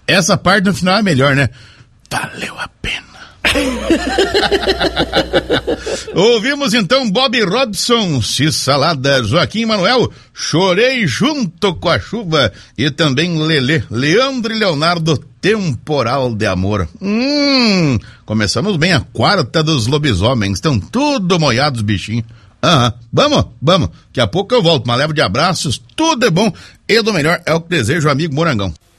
Essa parte no final é melhor, né? Valeu a pena. Ouvimos então Bob Robson, X-Salada, Joaquim Manuel, Chorei Junto com a Chuva, e também Lelê, Leandro e Leonardo, Temporal de Amor. Começamos bem a quarta dos lobisomens, estão tudo molhados bichinhos. Vamos, daqui a pouco eu volto, uma leva de abraços, tudo é bom e do melhor é o que desejo, amigo Morangão.